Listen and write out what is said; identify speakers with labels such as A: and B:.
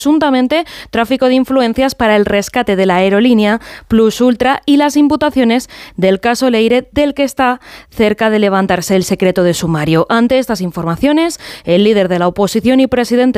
A: presuntamente tráfico de influencias para el rescate de la aerolínea Plus Ultra y las imputaciones del caso Leire, del que está cerca de levantarse el secreto de sumario. Ante estas informaciones, el líder de la oposición y presidente